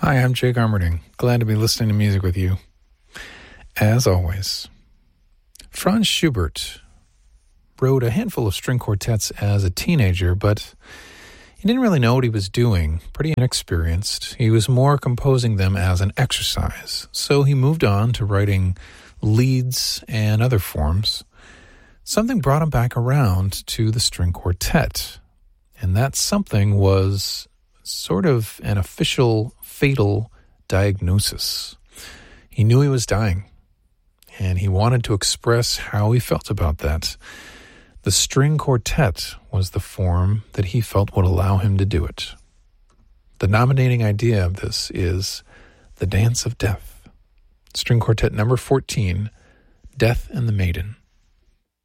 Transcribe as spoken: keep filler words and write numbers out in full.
Hi, I'm Jake Armerding. Glad to be listening to music with you. As always, Franz Schubert wrote a handful of string quartets as a teenager, but he didn't really know what he was doing, pretty inexperienced. He was more composing them as an exercise, so he moved on to writing leads and other forms. Something brought him back around to the string quartet, and that something was sort of an official fatal diagnosis. He knew he was dying, and he wanted to express how he felt about that. The string quartet was the form that he felt would allow him to do it. The nominating idea of this is The Dance of Death. String quartet number fourteen, Death and the Maiden.